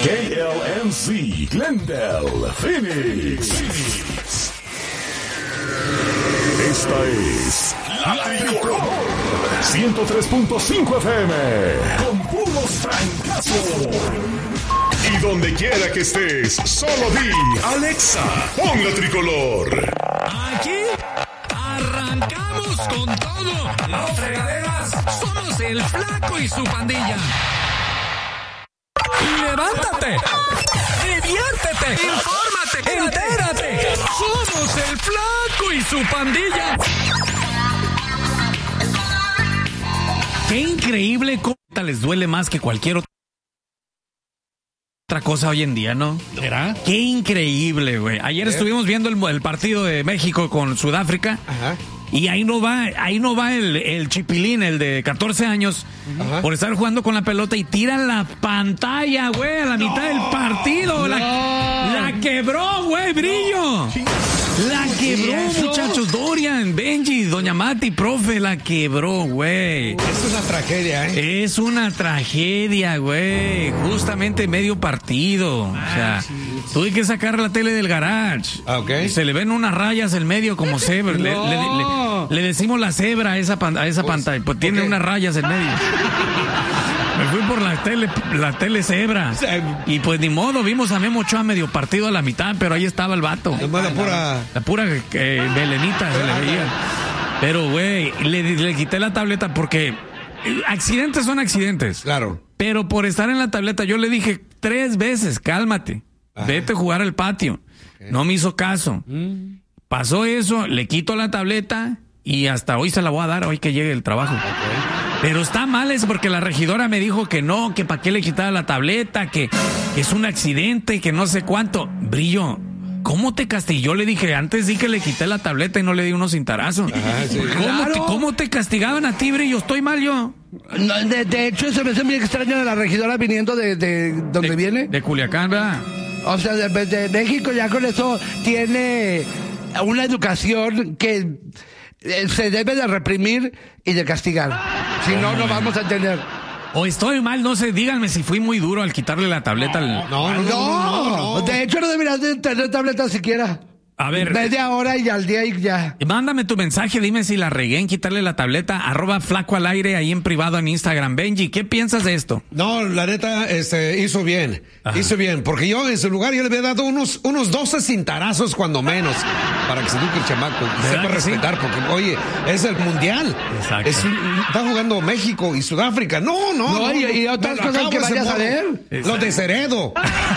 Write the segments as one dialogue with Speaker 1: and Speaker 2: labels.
Speaker 1: KLNC, Glendale, Phoenix. Esta es La Tricolor 103.5 FM con puros francazos. Y donde quiera que estés, solo di Alexa, pon La Tricolor.
Speaker 2: Aquí arrancamos con todo. Las fregaderas somos el Flaco y su pandilla. ¡Levántate! ¡Diviértete! ¡Infórmate! ¡Entérate! ¡Somos el Flaco y su pandilla! ¡Qué increíble! ¿Cómo les duele más que cualquier otra cosa hoy en día, no?
Speaker 3: ¿Será?
Speaker 2: ¡Qué increíble, güey! Ayer estuvimos viendo el partido de México con Sudáfrica. Ajá. Y ahí no va el chipilín, el de 14 años, por estar jugando con la pelota y tira la pantalla, güey, a la mitad del partido. La quebró, güey, Brillo. La quebró, muchachos. Dorian, Benji, Doña Mati, profe, la quebró, güey.
Speaker 3: Es una tragedia, ¿eh?
Speaker 2: Es una tragedia, güey. Justamente medio partido. O sea, tuve que sacar la tele del garage.
Speaker 3: Okay.
Speaker 2: Y se le ven unas rayas en medio como cebra. Le decimos la cebra a esa pantalla. Pues tiene unas rayas en medio. Me fui por la tele cebra. Y pues ni modo, vimos a Memo Ochoa medio partido a la mitad, pero ahí estaba el vato. La pura melenita se le veía. Pero, güey, le quité la tableta porque accidentes son accidentes.
Speaker 3: Claro.
Speaker 2: Pero por estar en la tableta, yo le dije 3 veces, cálmate, vete a jugar al patio. Okay. No me hizo caso. Pasó eso, le quito la tableta y hasta hoy se la voy a dar, hoy que llegue el trabajo. Okay. Pero está mal eso porque la regidora me dijo que no, que para qué le quitaba la tableta, que es un accidente, que no sé cuánto. Brillo, ¿cómo te castigué? Yo le dije, antes sí que le quité la tableta y no le di unos cintarazos. Sí. ¿Cómo te castigaban a ti, Brillo? ¿Estoy mal yo?
Speaker 4: No, de hecho, se me hace muy extraño la regidora viniendo de donde viene.
Speaker 2: De Culiacán, ¿verdad?
Speaker 4: O sea, de México ya con eso tiene una educación que se debe de reprimir y de castigar. Si no, no vamos a entender.
Speaker 2: O estoy mal, no sé, díganme si fui muy duro al quitarle la tableta.
Speaker 4: No. De hecho, no deberías de tener tableta siquiera.
Speaker 2: A ver.
Speaker 4: Media hora y al día y ya.
Speaker 2: Mándame tu mensaje, dime si la regué en quitarle la tableta, @flaco al aire ahí en privado en Instagram. Benji, ¿qué piensas de esto?
Speaker 3: No, la neta, hizo bien. Ajá. Hizo bien, porque yo en su lugar yo le había dado unos 12 cintarazos cuando menos, para que se eduque el chamaco y sepa respetar, porque, oye, es el mundial.
Speaker 2: Exacto.
Speaker 3: Está jugando México y Sudáfrica. No.
Speaker 4: Y otras cosas que vayas a ver.
Speaker 3: Los de Ceredo.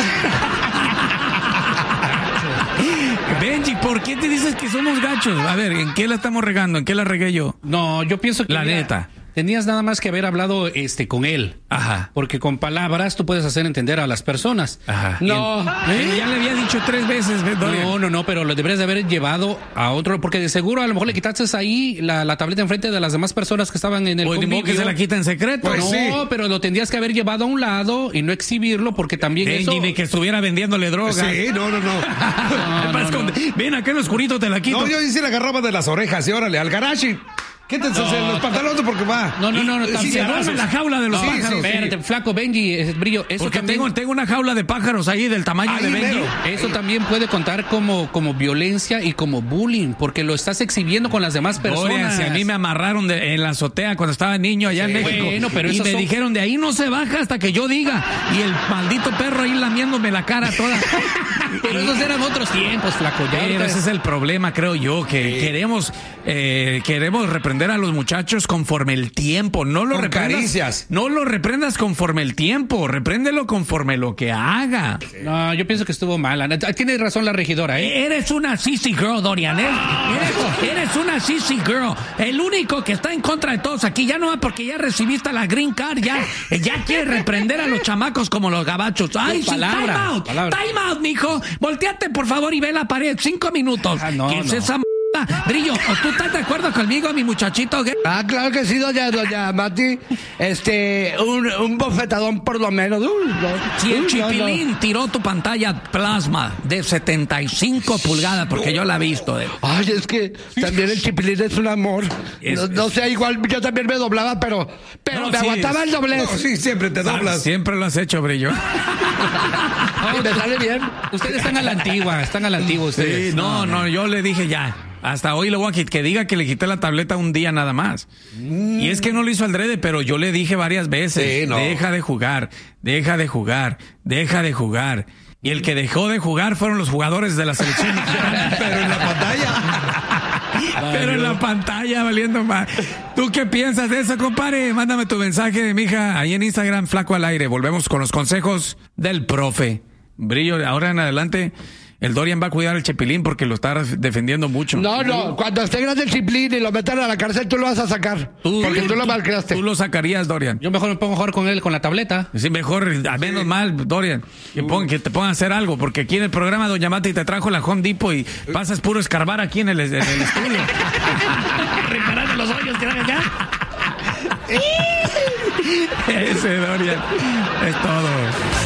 Speaker 2: Benji, ¿por qué te dices que somos gachos? A ver, ¿en qué la estamos regando? ¿En qué la regué yo?
Speaker 5: No, yo pienso que...
Speaker 2: La neta.
Speaker 5: Tenías nada más que haber hablado con él.
Speaker 2: Ajá.
Speaker 5: Porque con palabras tú puedes hacer entender a las personas.
Speaker 2: Ajá.
Speaker 4: No.
Speaker 2: Ya le había dicho 3 veces, Dorian.
Speaker 5: No, pero lo deberías de haber llevado a otro, porque de seguro a lo mejor le quitaste ahí la tableta enfrente de las demás personas que estaban en el
Speaker 2: convivio. Pues que se la quita en secreto.
Speaker 5: Pues no, sí. Pero lo tendrías que haber llevado a un lado y no exhibirlo, porque también
Speaker 2: Benji, de que estuviera vendiéndole drogas.
Speaker 3: Sí, no.
Speaker 2: Ven acá en lo oscurito, te la quito.
Speaker 3: No, yo sí la agarraba de las orejas y órale, al garage. Quítense los pantalones porque va.
Speaker 5: No.
Speaker 2: Se duerme en la jaula de los pájaros.
Speaker 5: Espérate, Flaco, Benji, Brillo. Eso
Speaker 2: porque
Speaker 5: también,
Speaker 2: tengo una jaula de pájaros ahí del tamaño de Benji.
Speaker 5: Eso también puede contar como violencia y como bullying, porque lo estás exhibiendo con las demás personas.
Speaker 2: Dorian, si a mí me amarraron en la azotea cuando estaba niño allá en México.
Speaker 5: Bueno, pero
Speaker 2: y me dijeron, de ahí no se baja hasta que yo diga. Y el maldito perro ahí lamiéndome la cara toda.
Speaker 5: Pero esos eran otros tiempos, Flaco.
Speaker 2: Pero ese es el problema, creo yo, que queremos reprender a los muchachos conforme el tiempo. No lo reprendas.
Speaker 3: Caricias.
Speaker 2: No lo reprendas conforme el tiempo. Repréndelo conforme lo que haga.
Speaker 5: No, yo pienso que estuvo mal. Tiene razón la regidora, ¿eh?
Speaker 2: Eres una sissy girl, Dorian. Eres una sissy girl. El único que está en contra de todos aquí, ya no porque ya recibiste la green card, ya quiere reprender a los chamacos como los gabachos. Ay, sí, time out, mijo. Volteate, por favor, y ve la pared. 5 minutos.
Speaker 5: No,
Speaker 2: ¿Qué es esa Brillo, ¿tú estás de acuerdo conmigo, mi muchachito?
Speaker 4: Ah, claro que sí, doña Mati. Un bofetadón por lo menos.
Speaker 2: Si el Chipilín tiró tu pantalla plasma de 75 pulgadas, porque yo la he visto.
Speaker 4: Ay, es que también el Chipilín es un amor. No sé, igual yo también me doblaba, pero
Speaker 2: No,
Speaker 4: me
Speaker 2: sí,
Speaker 4: aguantaba el doblez.
Speaker 3: No, sí, siempre te doblas.
Speaker 2: Siempre lo has hecho, Brillo.
Speaker 4: Ay, me sale bien.
Speaker 5: Ustedes están a la antigua ustedes.
Speaker 2: Sí, no, yo le dije ya. Hasta hoy le voy a que diga que le quité la tableta un día nada más. Y es que no lo hizo adrede, pero yo le dije varias veces,
Speaker 3: Sí, no.
Speaker 2: deja de jugar. Y el que dejó de jugar fueron los jugadores de la selección mexicana.
Speaker 3: Pero en la pantalla.
Speaker 2: Pero en la pantalla, valiendo más. ¿Tú qué piensas de eso, compadre? Mándame tu mensaje, mija, ahí en Instagram, Flaco al Aire. Volvemos con los consejos del profe. Brillo, ahora en adelante, el Dorian va a cuidar al Chipilín porque lo está defendiendo mucho.
Speaker 4: No, cuando esté grande el Chipilín y lo metan a la cárcel, tú lo vas a sacar. Porque tú lo malcriaste.
Speaker 2: Tú lo sacarías, Dorian.
Speaker 5: Yo mejor me pongo a jugar con él con la tableta.
Speaker 2: Sí, mejor, a menos mal, Dorian, que te pongan a hacer algo, porque aquí en el programa Doña Mati te trajo la Home Depot y pasas puro escarbar aquí en el estudio. Reparando los hoyos que dan acá. Ese Dorian es todo.